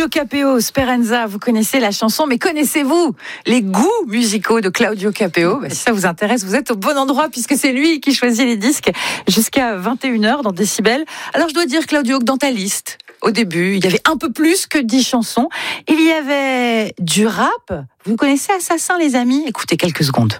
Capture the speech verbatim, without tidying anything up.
Claudio Capeo, Speranza, vous connaissez la chanson, mais connaissez-vous les goûts musicaux de Claudio Capeo? Bah, si ça vous intéresse, vous êtes au bon endroit puisque c'est lui qui choisit les disques jusqu'à vingt et une heures dans Décibel. Alors je dois dire, Claudio, que dans ta liste, au début, il y avait un peu plus que dix chansons. Il y avait du rap. Vous connaissez Assassin, les amis? Écoutez quelques secondes.